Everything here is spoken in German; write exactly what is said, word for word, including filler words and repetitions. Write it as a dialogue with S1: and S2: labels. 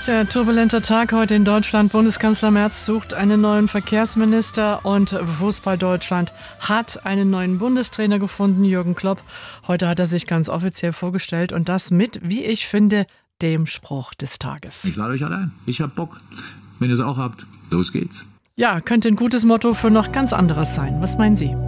S1: Der turbulente Tag heute in Deutschland. Bundeskanzler Merz sucht einen neuen Verkehrsminister und Fußball Deutschland hat einen neuen Bundestrainer gefunden, Jürgen Klopp. Heute hat er sich ganz offiziell vorgestellt und das mit, wie ich finde, dem Spruch des Tages.
S2: Ich lade euch alle ein. Ich hab Bock. Wenn ihr es auch habt, los geht's.
S1: Ja, könnte ein gutes Motto für noch ganz anderes sein. Was meinen Sie?